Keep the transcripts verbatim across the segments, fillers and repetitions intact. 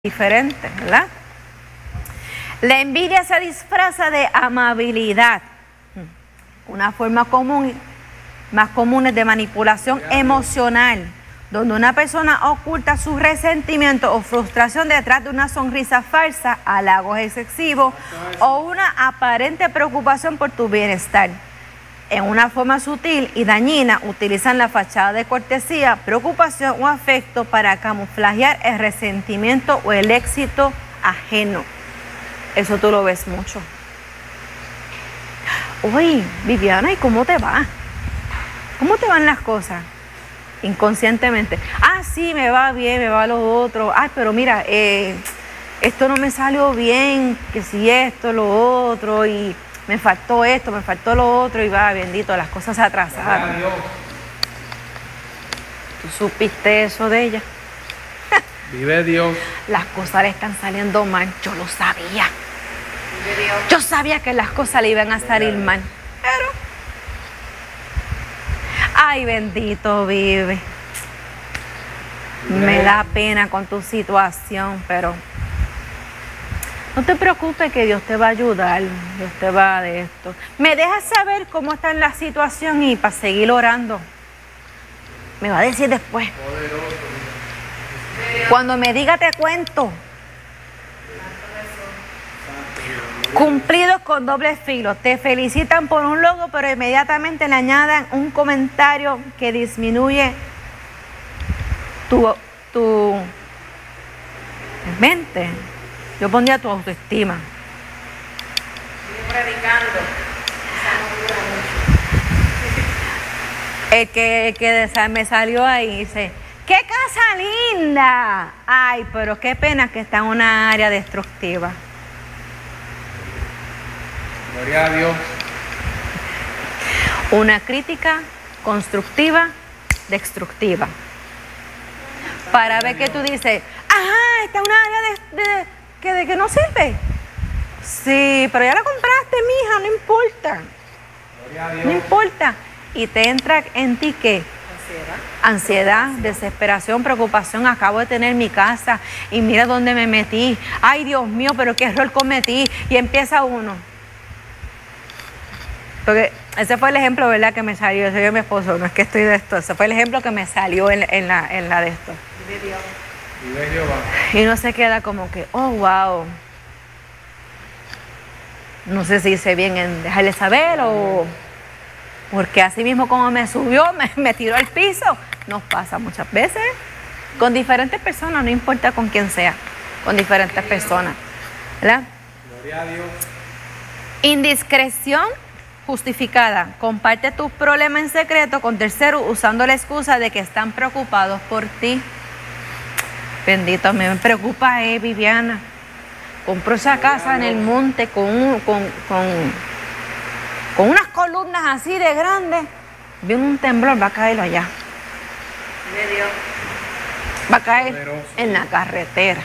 diferente, ¿verdad? La envidia se disfraza de amabilidad, una forma común, más común es de manipulación emocional, donde una persona oculta su resentimiento o frustración detrás de una sonrisa falsa, halagos excesivos o una aparente preocupación por tu bienestar. En una forma sutil y dañina, utilizan la fachada de cortesía, preocupación o afecto para camuflajear el resentimiento o el éxito ajeno. Eso tú lo ves mucho. Uy, Viviana, ¿y cómo te va? ¿Cómo te van las cosas? Inconscientemente. Ah, sí, me va bien, me va lo otro. Ay, pero mira, eh, esto no me salió bien, que si esto, lo otro, y me faltó esto, me faltó lo otro, y va, bendito, las cosas se atrasaron. ¿Tú supiste eso de ella? Vive Dios. Las cosas le están saliendo mal, yo lo sabía. Vive Dios. Yo sabía que las cosas le iban a salir mal, pero... Ay, bendito, vive. Me da pena con tu situación, pero... No te preocupes, que Dios te va a ayudar, Dios te va de esto. Me dejas saber cómo está en la situación y para seguir orando. Me va a decir después. Cuando me diga te cuento. Cumplidos con doble filo. Te felicitan por un logro, pero inmediatamente le añadan un comentario que disminuye tu, tu mente. Yo pondría tu autoestima. Estoy predicando. El que, el que me salió ahí dice, ¡qué casa linda! Ay, pero qué pena que está en una área destructiva. Gloria a Dios. Una crítica constructiva, destructiva. Para ver que tú dices, ajá, está en una área de... de ¿Que de que no sirve? Sí, pero ya la compraste, mija, no importa. Gloria a Dios. No importa. Y te entra en ti, ¿qué? Ansiedad. Ansiedad, desesperación, preocupación. Acabo de tener mi casa y mira dónde me metí. Ay, Dios mío, pero qué error cometí. Y empieza uno. Porque ese fue el ejemplo, ¿verdad? Que me salió. Yo soy mi esposo, no es que estoy de esto. Ese fue el ejemplo que me salió en, en, la, en la de esto. Vive Dios. Vive Jehová. Y uno se queda como que, oh, wow. No sé si hice bien en dejarle saber o... Porque así mismo como me subió, me, me tiró al piso. Nos pasa muchas veces. Con diferentes personas, no importa con quién sea. Con diferentes personas. ¿Verdad? Gloria a Dios. Indiscreción justificada. Comparte tus problemas en secreto con terceros usando la excusa de que están preocupados por ti. Bendito, me preocupa, eh, Viviana. Compró esa casa en el monte con, un, con, con, con unas columnas así de grandes. Viene un temblor, va a caer allá. Vive Dios. Va a caer Poderoso. en la carretera.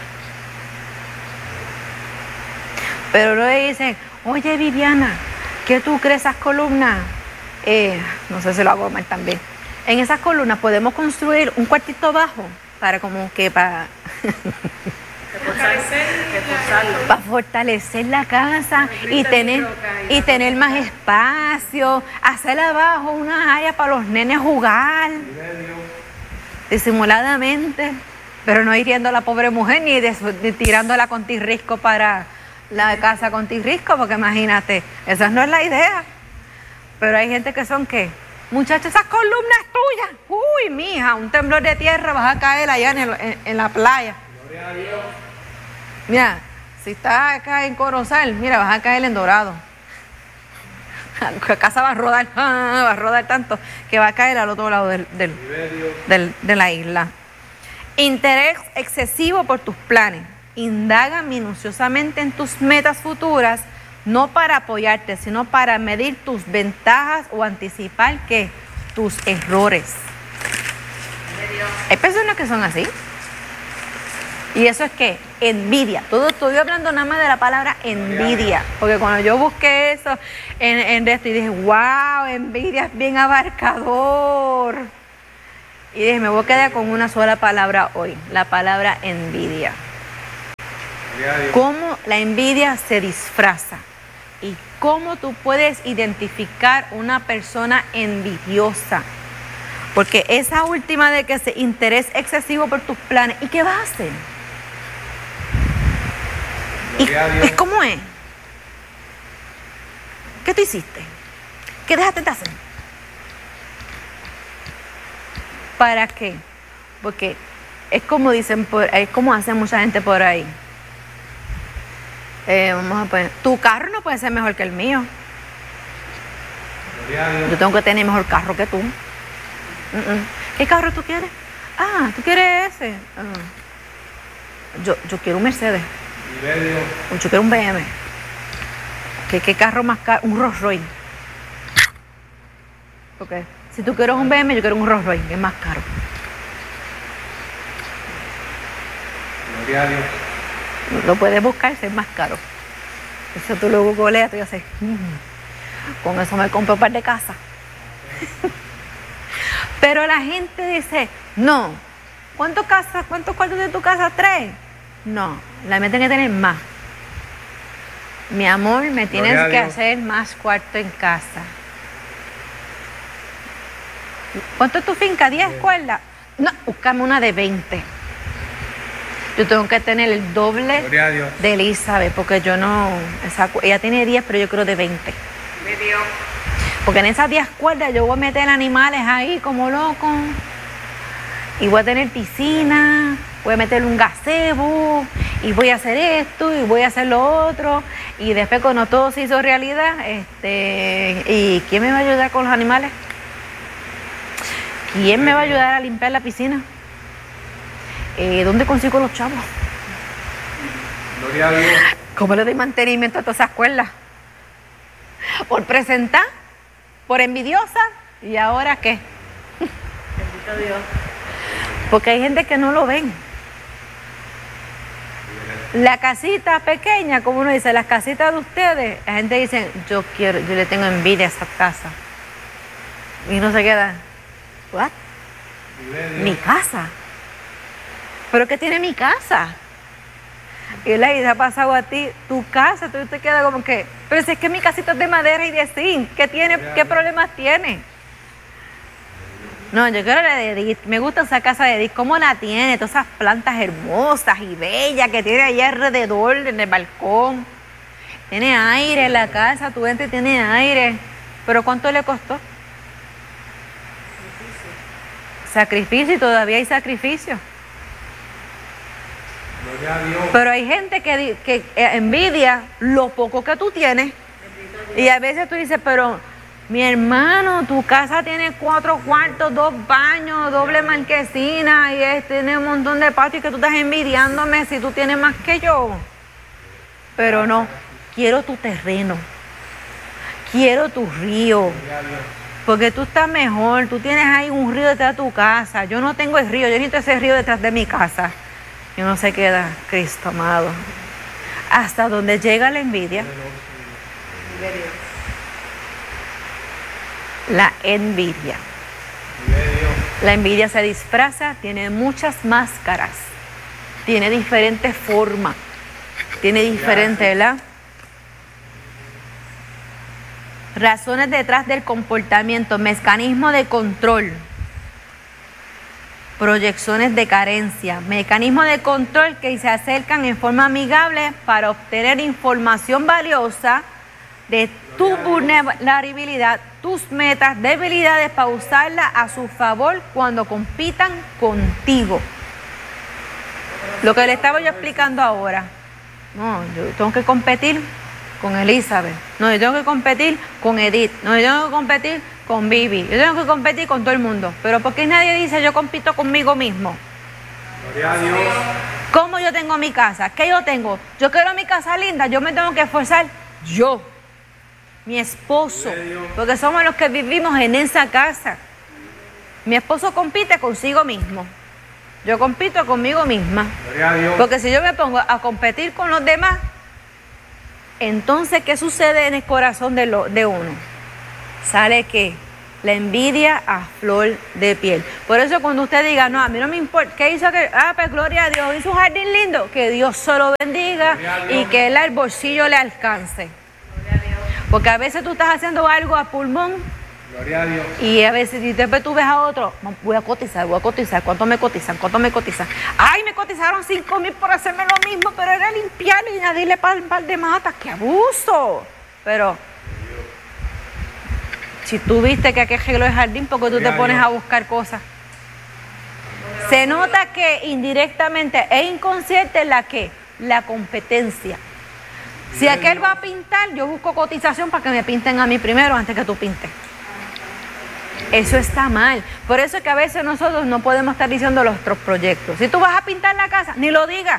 Pero luego dicen, oye, Viviana, ¿qué tú crees esas columnas? Eh, no sé si lo hago mal también. En esas columnas podemos construir un cuartito bajo. Para como que para Reforzarse, reforzarlo. para fortalecer la casa y tener y tener más espacio, hacer abajo una área para los nenes jugar Vive Dios. disimuladamente, pero no hiriendo a la pobre mujer ni, de, ni tirándola con tirrisco para la casa con tirrisco, porque imagínate, esa no es la idea. Pero hay gente que son ¿qué? Muchachos, esas columnas tuyas. Uy, mija, un temblor de tierra, vas a caer allá en, el, en, en la playa. Gloria a Dios. Mira, si estás acá en Corozal, mira, vas a caer en Dorado. La casa va a rodar, va a rodar tanto que va a caer al otro lado del, del, Vive Dios. del, de la isla. Interés excesivo por tus planes. Indaga minuciosamente en tus metas futuras, no para apoyarte, sino para medir tus ventajas o anticipar que tus errores. Vive Dios. Hay personas que son así. Y eso es que envidia. Todo estoy hablando nada más de la palabra envidia. Porque cuando yo busqué eso en, en esto y dije, wow, envidia es bien abarcador. Y dije, me voy a quedar con una sola palabra hoy, la palabra envidia. Gloria a Dios. Cómo la envidia se disfraza y cómo tú puedes identificar una persona envidiosa. Porque esa última de que se interés excesivo por tus planes, ¿y qué vas a hacer? ¿Y, Gloria a Dios. ¿y cómo es? ¿Qué tú hiciste? ¿Qué dejaste de hacer? ¿Para qué? Porque es como dicen, por, es como hace mucha gente por ahí. Eh, vamos a poner, tu carro no puede ser mejor que el mío. Gloria a Dios. Yo tengo que tener mejor carro que tú. Mm-mm. ¿Qué carro tú quieres? Ah, ¿tú quieres ese? Ah. Yo, yo quiero un Mercedes. Gloria a Dios. O yo quiero un B M. ¿Qué, qué carro más caro? Un Rolls Royce. Porque si tú quieres un B M, yo quiero un Rolls Royce, que es más caro. Gloria a Dios. Lo puedes buscar si es más caro. Eso tú lo googleas, tú dices, "Mm, con eso me compro un par de casas". Pero la gente dice, no, ¿cuántos casas, cuántos cuartos de tu casa? ¿Tres? No, la meta tiene que tener más. Mi amor, me tienes Gloria a que Dios. hacer más cuarto en casa. ¿Cuánto es tu finca? ¿diez cuerdas? No, búscame una de veinte. Yo tengo que tener el doble Gloria a Dios. de Elizabeth, porque yo no, esa cu- ella tiene diez, pero yo creo de veinte. De Dios. Porque en esas diez cuerdas yo voy a meter animales ahí como loco. Y voy a tener piscina, voy a meter un gazebo, y voy a hacer esto, y voy a hacer lo otro. Y después cuando todo se hizo realidad, este, ¿y quién me va a ayudar con los animales? ¿Quién me va a ayudar a limpiar la piscina? Eh, ¿Dónde consigo los chavos? Gloria a Dios. ¿Cómo le doy mantenimiento a todas esas cuerdas? Por presentar, por envidiosa, ¿y ahora qué? Bendito Dios. Porque hay gente que no lo ven. La casita pequeña, como uno dice, las casitas de ustedes, la gente dice, yo quiero, yo le tengo envidia a esa casa. Y no se queda, ¿what? Gloria a Dios. Mi casa. ¿Pero qué tiene mi casa? Y le ha pasado a ti, tu casa, tú te quedas como que, pero si es que mi casita es de madera y de zinc, ¿qué tiene, qué problemas tiene? No, yo quiero la de Edith, me gusta esa casa de Edith, cómo la tiene, todas esas plantas hermosas y bellas que tiene ahí alrededor, en el balcón. Tiene aire en la casa, tu gente tiene aire, pero ¿cuánto le costó? Sacrificio, y todavía hay sacrificio. Gloria a Dios. Pero hay gente que, di- que eh, envidia lo poco que tú tienes. Y a veces tú dices, pero mi hermano, tu casa tiene cuatro cuartos, dos baños, doble marquesina y es- tiene un montón de patio y que tú estás envidiándome si tú tienes más que yo. Pero no, quiero tu terreno, quiero tu río, Gloria a Dios. porque tú estás mejor, tú tienes ahí un río detrás de tu casa. Yo no tengo el río, yo necesito ese río detrás de mi casa. Y no se queda, Cristo amado. Hasta donde llega la envidia, De Dios. la envidia. Gloria a Dios. La envidia se disfraza, tiene muchas máscaras, tiene diferentes formas, tiene diferentes, ¿verdad? Razones detrás del comportamiento, mecanismo de control, proyecciones de carencia, mecanismo de control que se acercan en forma amigable para obtener información valiosa de tu vulnerabilidad, tus metas, debilidades, para usarla a su favor cuando compitan contigo. Lo que le estaba yo explicando ahora. No, yo tengo que competir con Elizabeth. No, yo tengo que competir con Edith. No, yo tengo que competir con Vivi. Yo tengo que competir con todo el mundo. Pero ¿por qué nadie dice yo compito conmigo mismo? Gloria a Dios. ¿Cómo yo tengo mi casa? ¿Qué yo tengo? Yo quiero mi casa linda. Yo me tengo que esforzar yo, mi esposo, porque somos los que vivimos en esa casa. Mi esposo compite consigo mismo. Yo compito conmigo misma. Gloria a Dios. Porque si yo me pongo a competir con los demás, entonces, ¿qué sucede en el corazón de, lo, de uno? Sale que La envidia a flor de piel. Por eso cuando usted diga, no, a mí no me importa, ¿qué hizo? Que, ah, pues gloria a Dios, hizo un jardín lindo, que Dios solo bendiga y que él al bolsillo le alcance. Porque a veces tú estás haciendo algo a pulmón. Gloria a Dios. Y a veces y después tú ves a otro, voy a cotizar, voy a cotizar, ¿cuánto me cotizan? ¿Cuánto me cotizan? Ay, me cotizaron cinco mil por hacerme lo mismo, pero era limpiar y añadirle par, par de matas, ¡qué abuso! Pero si tú viste que aquí arregló el jardín, porque tú te pones a buscar cosas. Se nota que indirectamente e inconsciente la que la competencia. Si aquel va a pintar, yo busco cotización para que me pinten a mí primero antes que tú pintes. Eso está mal. Por eso es que a veces nosotros no podemos estar diciendo nuestros proyectos. Si tú vas a pintar la casa, ni lo digas.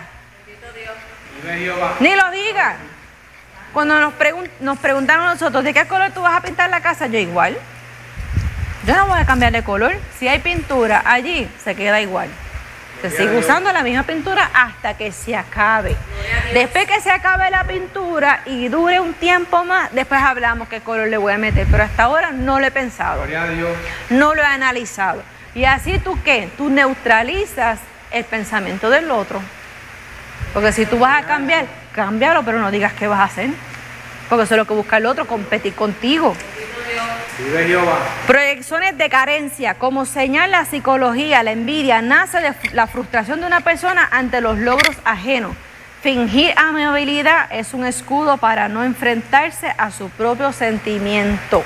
Ni lo digas. Cuando nos, pregun nos preguntaron nosotros, ¿de qué color tú vas a pintar la casa? Yo igual. Yo no voy a cambiar de color. Si hay pintura allí, se queda igual. Se sigue usando la misma pintura hasta que se acabe. Después que se acabe la pintura y dure un tiempo más, después hablamos qué color le voy a meter. Pero hasta ahora no lo he pensado. No lo he analizado. Y así tú qué, tú neutralizas el pensamiento del otro. Porque si tú vas a cambiar, cámbialo, pero no digas qué vas a hacer. Porque eso es lo que busca el otro, competir contigo. Vive Jehová. Proyecciones de carencia. Como señal, la psicología, la envidia, nace de la frustración de una persona ante los logros ajenos. Fingir amabilidad es un escudo para no enfrentarse a su propio sentimiento.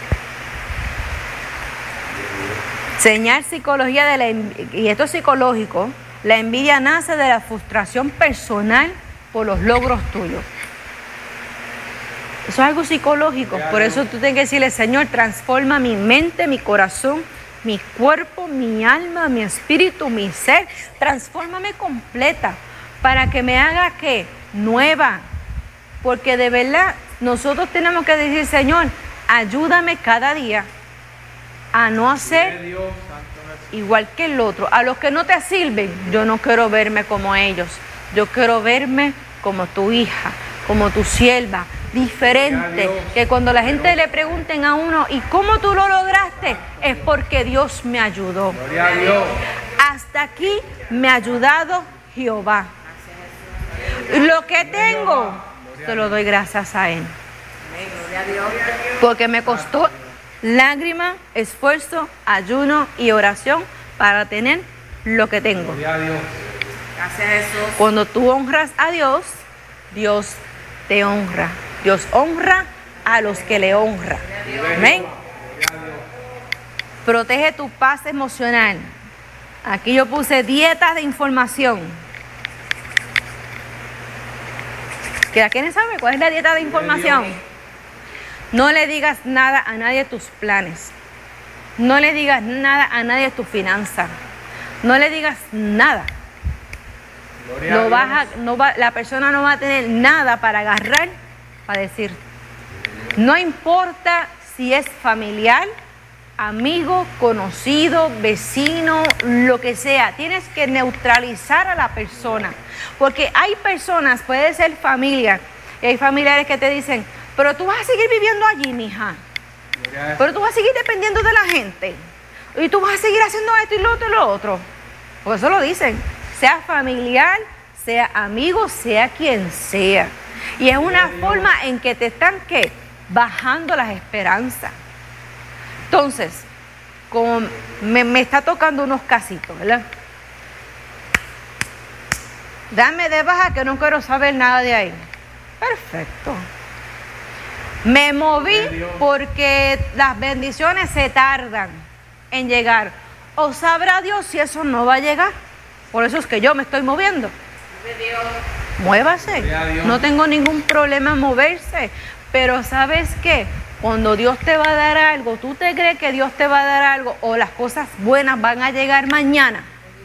Señal psicología de la envidia, y esto es psicológico, la envidia nace de la frustración personal por los logros tuyos. Eso es algo psicológico. Por eso tú tienes que decirle, Señor, transforma mi mente, mi corazón, mi cuerpo, mi alma, mi espíritu, mi ser. Transfórmame completa para que me haga, ¿qué? Nueva. Porque de verdad nosotros tenemos que decir, Señor, ayúdame cada día a no hacer igual que el otro. A los que no te sirven, yo no quiero verme como ellos. Yo quiero verme como tu hija, como tu sierva, diferente, que cuando la gente le pregunten a uno, ¿y cómo tú lo lograste? Es porque Dios me ayudó. Gloria a Dios. Hasta aquí me ha ayudado Jehová. Lo que tengo, se lo doy gracias a Él. Porque me costó lágrima, esfuerzo, ayuno y oración para tener lo que tengo. Gloria a Dios. Gracias, Jesús. Cuando tú honras a Dios, Dios te honra. Dios honra a los que le honran. Amén. Protege tu paz emocional. Aquí yo puse dietas de información. ¿Que ¿Quiénes saben cuál es la dieta de información? No le digas nada a nadie de tus planes. No le digas nada a nadie de tus finanzas. No le digas nada. No vas a, no va, la persona no va a tener nada para agarrar, para decir. No importa si es familiar, amigo, conocido, vecino, lo que sea. Tienes que neutralizar a la persona. Porque hay personas, puede ser familia, y hay familiares que te dicen, pero tú vas a seguir viviendo allí, mija. Pero tú vas a seguir dependiendo de la gente. Y tú vas a seguir haciendo esto y lo otro y lo otro. Por eso lo dicen. Sea familiar, sea amigo, sea quien sea. Y es una forma en que te están, ¿qué? Bajando las esperanzas. Entonces, como me, me está tocando unos casitos, ¿verdad? Dame de baja que no quiero saber nada de ahí. Perfecto. Me moví porque las bendiciones se tardan en llegar. O sabrá Dios si eso no va a llegar. Por eso es que yo me estoy moviendo. Muévase. No tengo ningún problema en moverse. Pero ¿sabes qué? Cuando Dios te va a dar algo, tú te crees que Dios te va a dar algo o las cosas buenas van a llegar mañana.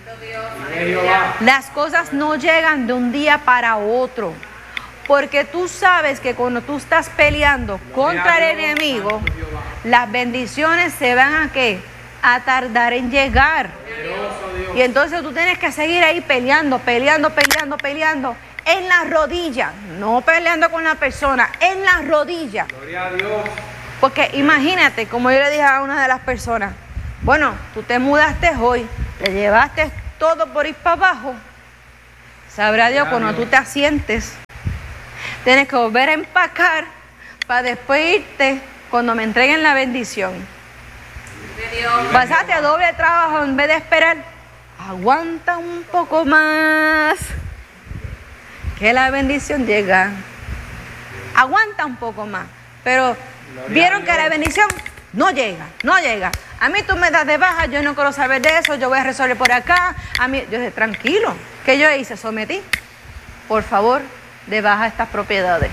Las cosas no llegan de un día para otro. Porque tú sabes que cuando tú estás peleando contra el enemigo, las bendiciones se van a ¿qué? A tardar en llegar. Y entonces tú tienes que seguir ahí peleando, peleando, peleando, peleando. En las rodillas, no peleando con la persona, en las rodillas. Gloria a Dios. Porque imagínate, como yo le dije a una de las personas, bueno, tú te mudaste hoy, te llevaste todo por ir para abajo. Sabrá Dios cuando tú te asientes, tienes que volver a empacar para después irte cuando me entreguen la bendición. Pasaste a doble trabajo en vez de esperar. Aguanta un poco más, que la bendición llega. Aguanta un poco más. Pero vieron que la bendición no llega, no llega. A mí tú me das de baja, yo no quiero saber de eso, yo voy a resolver por acá. A mí, yo dije, tranquilo. ¿Qué yo hice? Sometí. Por favor, de baja estas propiedades.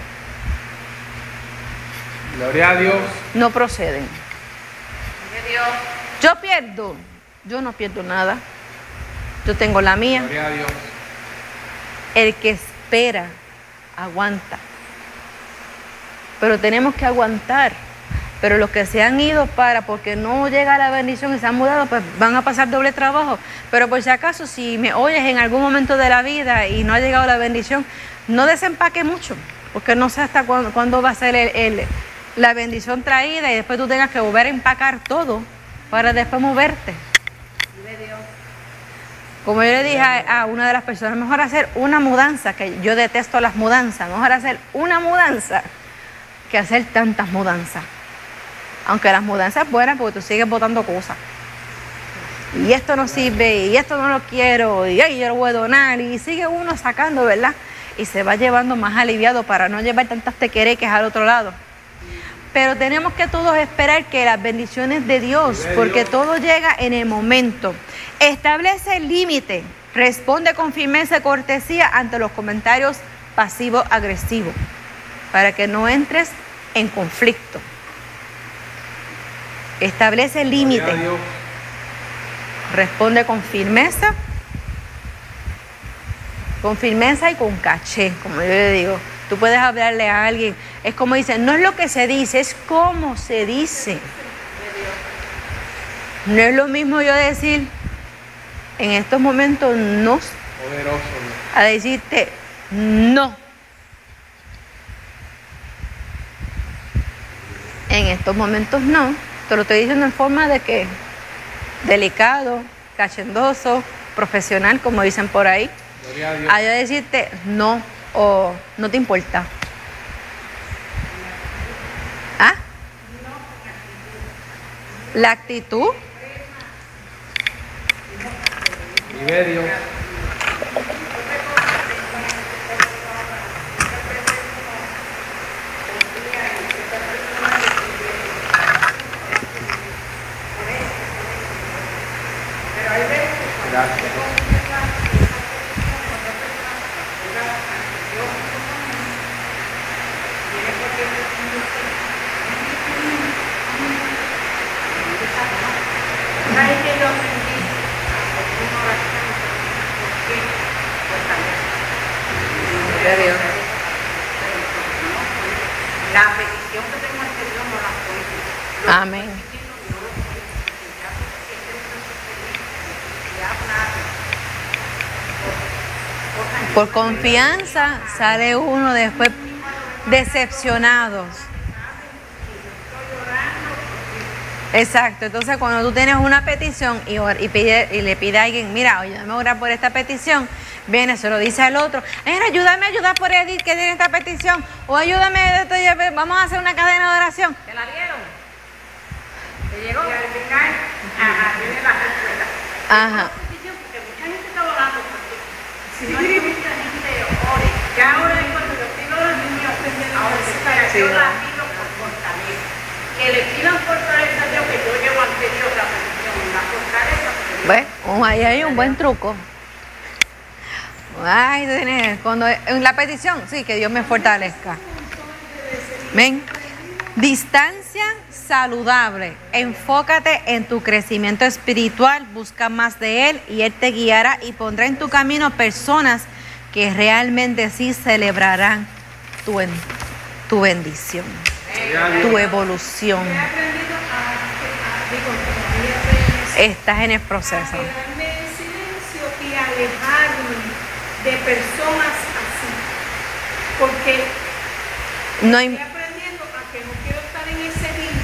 Gloria a Dios. No proceden. Yo pierdo. Yo no pierdo nada. Yo tengo la mía. Gloria a Dios. El que espera, aguanta. Pero tenemos que aguantar. Pero los que se han ido para, porque no llega la bendición y se han mudado, pues van a pasar doble trabajo. Pero por si acaso, si me oyes en algún momento de la vida y no ha llegado la bendición, no desempaque mucho, porque no sé hasta cuándo, cuándo va a ser el, el, la bendición traída y después tú tengas que volver a empacar todo para después moverte. Como yo le dije a, a una de las personas, mejor hacer una mudanza, que yo detesto las mudanzas, mejor hacer una mudanza que hacer tantas mudanzas. Aunque las mudanzas es buenas porque tú sigues botando cosas. Y esto no sirve, y esto no lo quiero, y ay, yo lo voy a donar, y sigue uno sacando, ¿verdad? Y se va llevando más aliviado para no llevar tantas tequereques al otro lado. Pero tenemos que todos esperar que las bendiciones de Dios, porque todo llega en el momento. Establece el límite, responde con firmeza y cortesía ante los comentarios pasivo-agresivos, para que no entres en conflicto. Establece el límite. Responde con firmeza, con firmeza y con caché, como yo le digo. Tú puedes hablarle a alguien, es como dice, no es lo que se dice, es cómo se dice. No es lo mismo yo decir, en estos momentos no, Poderoso, ¿no? a decirte no. En estos momentos no. Te lo estoy diciendo en forma de que delicado, cachendoso, profesional, como dicen por ahí. Gloria a Dios. A yo decirte no o no te importa. ¿Ah? La actitud. Vive Dios. Gracias. La petición que tengo ante Dios no la puedo. Amén. Por confianza sale uno después decepcionados. Exacto, entonces cuando tú tienes una petición y, y, pide, y le pide a alguien, mira, ayúdame a orar por esta petición, viene, se lo dice al otro, mira, ayúdame a ayudar por Edith que tiene esta petición, o ayúdame, vamos a hacer una cadena de oración. ¿Te la dieron? ¿Te llegó? Y al final, ajá, tiene la respuesta. Ajá. Porque mucha gente está orando porque si no hay mucha gente ore. Ya ahora cuando yo pido a los niños, ahora sí, para yo la pido por fortaleza. Que le pidan fortaleza a Dios, que yo llevo ante Dios la petición, la fortaleza. Bueno, ahí hay un buen truco. Ay, tienes, cuando en la petición, sí, que Dios me fortalezca. Ven. Distancia saludable. Enfócate en tu crecimiento espiritual, busca más de Él y Él te guiará y pondrá en tu camino personas que realmente sí celebrarán tu, tu bendición, tu evolución. Estás en el proceso. A quedarme en silencio y alejarme de personas así, porque No hay, estoy aprendiendo a que no quiero estar en ese ring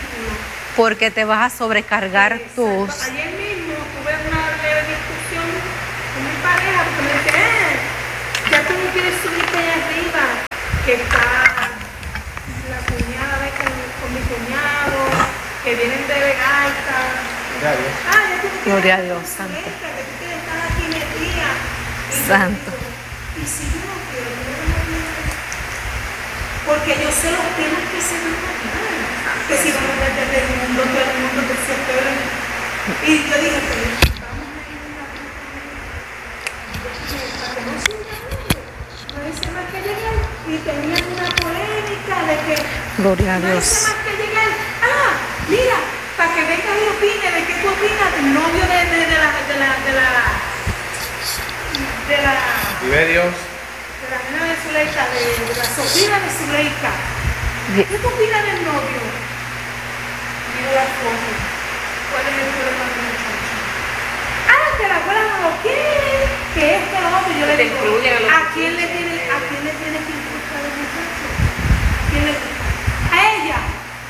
Porque te vas a sobrecargar Exacto. tus... Ayer mismo tuve una leve discusión con mi pareja porque me dice, eh, ya tú no quieres subirte allá arriba, que está la cuñada ve con, con mi cuñado, que vienen de Vegalta. Gloria a Dios. Ah, ya tú no quieres Gloria a Dios, subirte, santo. que tú quieres estar aquí metida. Y yo Santo. digo, y si yo no quiero, yo no quiero. Porque yo sé los temas que se van a dar. Que si vamos a meter del mundo, todo el mundo que se espera. Y yo dije, pero vamos a ir a una para que no siga hablando. No dice más que llegar. Y tenían una polémica de que Gloria a no dice Dios. más que llegar. Ah, mira, para que vengas y opine de qué tú opinas del novio de, de, de la de la de la de la Vive Dios. de la nena de Zuleika, de, de la sobrina de Zuleika. Di- ¿Qué tú opinas del novio? Digo la foto. ¿Cuál es el problema del muchacho? Ah, que la abuela no lo quiere, que este lo otro. Yo le Te digo, incluyen a los ¿a quién le tiene, a quién le tiene que importar el muchacho? ¿Quién le, a ella.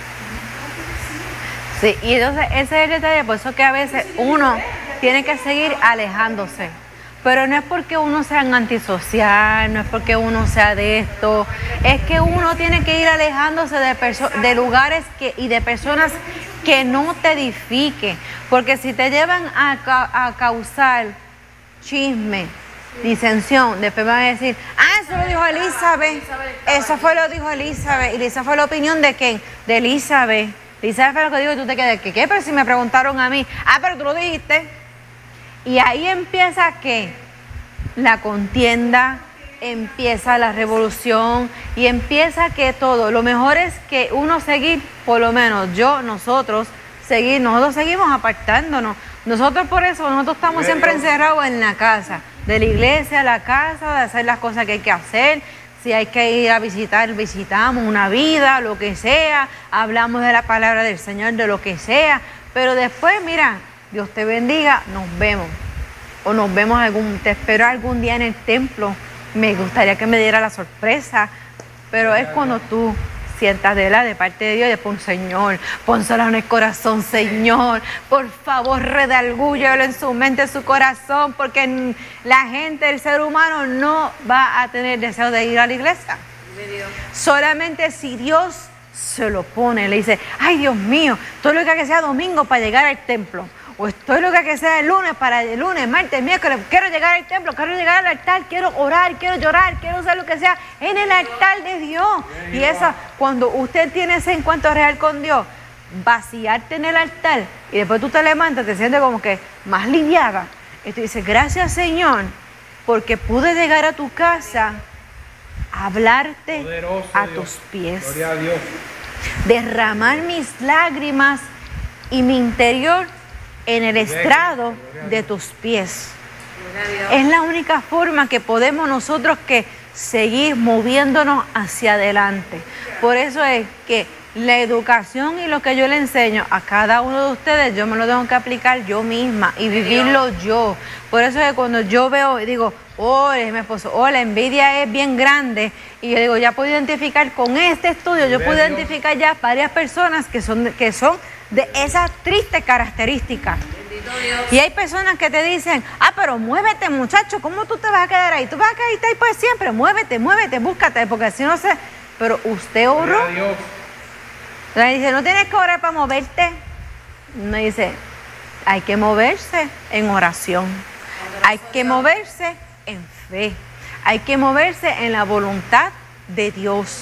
Sí, y entonces ese es el detalle, por eso que a veces uno tiene que seguir alejándose. Pero no es porque uno sea un antisocial, no es porque uno sea de esto, es que uno tiene que ir alejándose de, perso- de lugares que, y de personas que no te edifiquen. Porque si te llevan a, ca- a causar chisme, disensión, después van a decir, ah, eso lo dijo Elizabeth, eso fue lo dijo Elizabeth, y esa fue la opinión de quién, de Elizabeth. Elizabeth fue lo que dijo y tú te quedas, ¿qué qué? Pero si me preguntaron a mí, ah, pero tú lo dijiste. Y ahí empieza ¿qué? La contienda, empieza la revolución y empieza que todo. Lo mejor es que uno seguir, por lo menos yo, nosotros, seguir, nosotros seguimos apartándonos. Nosotros por eso, nosotros estamos siempre encerrados en la casa, de la iglesia a la casa, de hacer las cosas que hay que hacer. Si hay que ir a visitar, visitamos una vida, lo que sea, hablamos de la palabra del Señor, de lo que sea. Pero después, mira, Dios te bendiga, nos vemos. O nos vemos algún, te espero algún día en el templo. Me gustaría que me diera la sorpresa. Pero es cuando tú sientas de la de parte de Dios y después, Señor, pónselo en el corazón, Señor. Por favor, redargúyelo en su mente, en su corazón, porque la gente, el ser humano, no va a tener deseo de ir a la iglesia. Solamente si Dios se lo pone, le dice, ay Dios mío, todo lo que sea domingo para llegar al templo. O estoy lo que sea el lunes para el lunes, martes, miércoles, quiero llegar al templo, quiero llegar al altar, quiero orar, quiero llorar, quiero hacer lo que sea en el altar de Dios. Y esa, cuando usted tiene ese encuentro real con Dios, vaciarte en el altar y después tú te levantas, te sientes como que más liviada. Y tú dices, gracias Señor, porque pude llegar a tu casa a hablarte Poderoso a Dios. tus pies, Gloria a Dios. derramar mis lágrimas y mi interior en el estrado de tus pies. Es la única forma que podemos nosotros que seguir moviéndonos hacia adelante. Por eso es que la educación y lo que yo le enseño a cada uno de ustedes, yo me lo tengo que aplicar yo misma y vivirlo yo. Por eso es que cuando yo veo y digo, oh, es mi esposo, oh, la envidia es bien grande, y yo digo, ya puedo identificar con este estudio, yo puedo identificar ya varias personas que son, que son de esas tristes características. Y hay personas que te dicen, ah, pero muévete muchacho, ¿cómo tú te vas a quedar ahí? Tú vas a quedarte ahí pues siempre, muévete, muévete, búscate, porque si no sé, pero usted oró. Gloria a Dios. Le dice, no tienes que orar para moverte. Me dice, hay que moverse en oración, hay que moverse en fe, hay que moverse en la voluntad de Dios.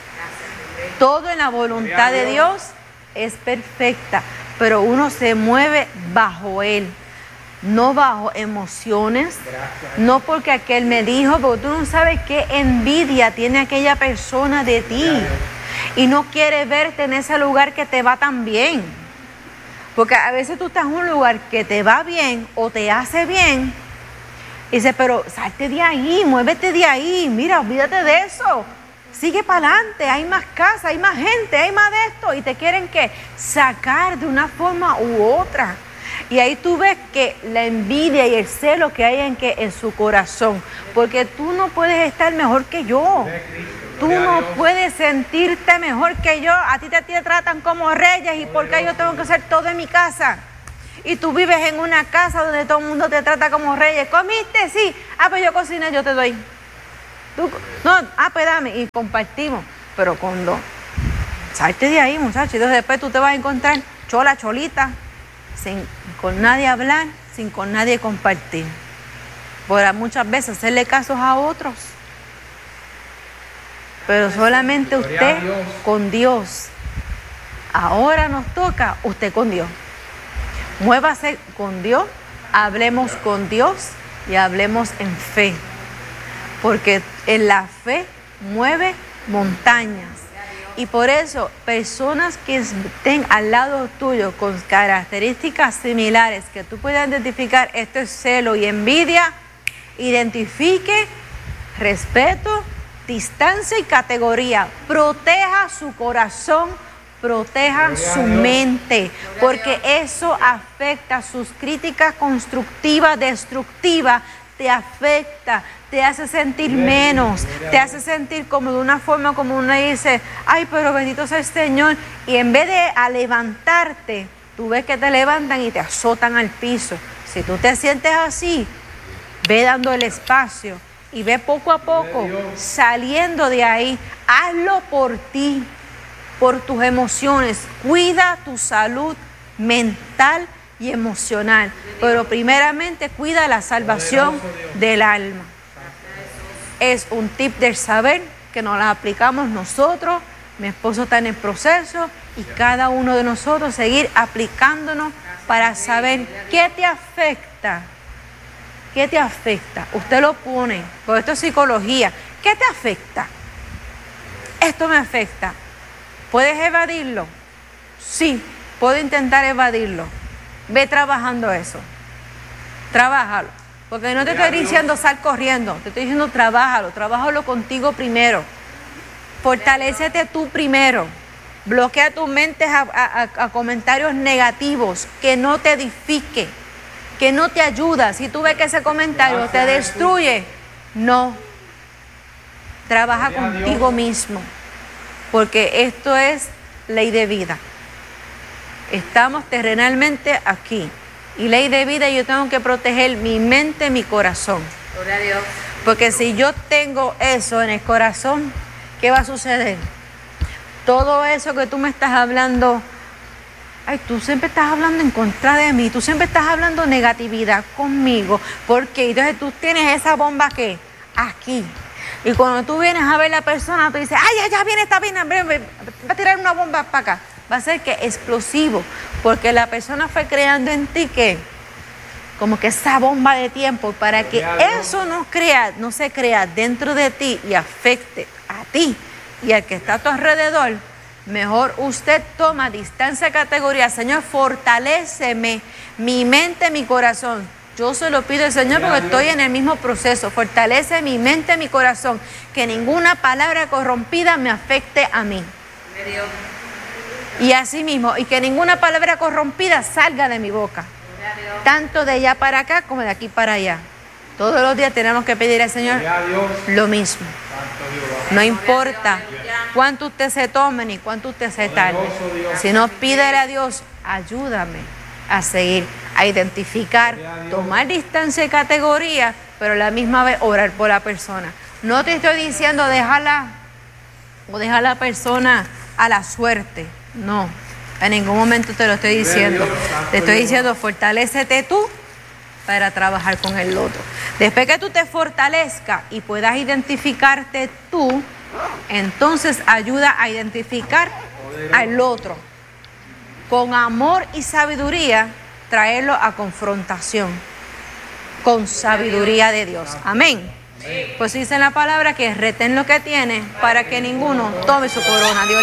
Todo en la voluntad de Dios es perfecta, pero uno se mueve bajo Él, no bajo emociones, no porque aquel me dijo, porque tú no sabes qué envidia tiene aquella persona de ti y no quiere verte en ese lugar que te va tan bien. Porque a veces tú estás en un lugar que te va bien o te hace bien y dices, pero salte de ahí, muévete de ahí, mira, olvídate de eso. Sigue para adelante, hay más casa, hay más gente, hay más de esto. Y te quieren que sacar de una forma u otra. Y ahí tú ves que la envidia y el celo que hay en, que, en su corazón. Porque tú no puedes estar mejor que yo. Tú no puedes sentirte mejor que yo. A ti te, te tratan como reyes. ¿Y por qué yo tengo que hacer todo en mi casa? Y tú vives en una casa donde todo el mundo te trata como reyes. ¿Comiste? Sí. Ah, pues yo cociné, yo te doy. Tú, no, ah, pues dame. Y compartimos. Pero cuando salte de ahí, muchachos, entonces después tú te vas a encontrar chola, cholita, sin con nadie hablar, sin con nadie compartir. Por muchas veces hacerle casos a otros. Pero solamente usted con Dios. Ahora nos toca usted con Dios. Muévase con Dios, hablemos con Dios y hablemos en fe. Porque en la fe mueve montañas. Y por eso, personas que estén al lado tuyo con características similares, que tú puedas identificar, esto es celo y envidia, identifique, respeto, distancia y categoría. Proteja su corazón, proteja su mente, porque eso afecta sus críticas constructivas, destructivas, te afecta, te hace sentir menos, te hace sentir como de una forma como uno dice, ay, pero bendito sea el Señor, y en vez de a levantarte, tú ves que te levantan y te azotan al piso. Si tú te sientes así, ve dando el espacio y ve poco a poco saliendo de ahí. Hazlo por ti, por tus emociones, cuida tu salud mental y emocional, pero primeramente cuida la salvación del alma. Es un tip del saber que nos la aplicamos nosotros, mi esposo está en el proceso y cada uno de nosotros seguir aplicándonos para saber qué te afecta, qué te afecta. Usted lo pone, porque esto es psicología. ¿Qué te afecta? Esto me afecta. ¿Puedes evadirlo? Sí, puedo intentar evadirlo. Ve trabajando eso. Trabájalo. Porque no te estoy diciendo sal corriendo. Te estoy diciendo trabájalo. Trabájalo contigo primero. Fortalécete tú primero. Bloquea tu mente a, a, a comentarios negativos que no te edifique, que no te ayuda. Si tú ves que ese comentario te destruye, no. Trabaja contigo mismo. Porque esto es ley de vida. Estamos terrenalmente aquí. Y ley de vida, yo tengo que proteger mi mente, mi corazón. Gloria a Dios. Porque si yo tengo eso en el corazón, ¿qué va a suceder? Todo eso que tú me estás hablando, ay, tú siempre estás hablando en contra de mí, tú siempre estás hablando negatividad conmigo. ¿Por qué? Entonces tú tienes esa bomba, ¿qué? Aquí. Y cuando tú vienes a ver la persona, tú dices, ay, ya viene, está bien, va a tirar una bomba para acá. Va a ser que explosivo, porque la persona fue creando en ti que como que esa bomba de tiempo, para que eso no crea, no se crea dentro de ti y afecte a ti y al que está a tu alrededor. Mejor usted toma distancia, categoría. Señor, fortaléceme mi mente, mi corazón. Yo se lo pido al Señor porque estoy en el mismo proceso. Fortalece mi mente, mi corazón, que ninguna palabra corrompida me afecte a mí. Y así mismo, y que ninguna palabra corrompida salga de mi boca, tanto de allá para acá como de aquí para allá. Todos los días tenemos que pedir al Señor lo mismo. No importa cuánto usted se tome ni cuánto usted se tarde, sino pídele a Dios, ayúdame a seguir, a identificar, tomar distancia y categoría, pero a la misma vez orar por la persona. No te estoy diciendo déjala o deja a la persona a la suerte. No, en ningún momento te lo estoy diciendo. Te estoy diciendo, fortalécete tú para trabajar con el otro. Después que tú te fortalezcas y puedas identificarte tú, entonces ayuda a identificar al otro. Con amor y sabiduría, traerlo a confrontación. Con sabiduría de Dios. Amén. Pues dice en la palabra que reten lo que tienen para que ninguno tome su corona. Dios